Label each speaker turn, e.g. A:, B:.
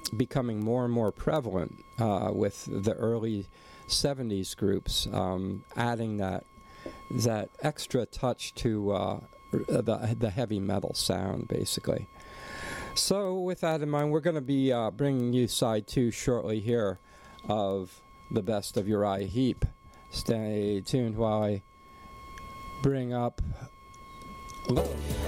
A: becoming more and more prevalent with the early 70s groups, adding that extra touch to the heavy metal sound, basically. So with that in mind, we're going to be bringing you side 2 shortly here of the best of Uriah Heep. Stay tuned while I bring up Love.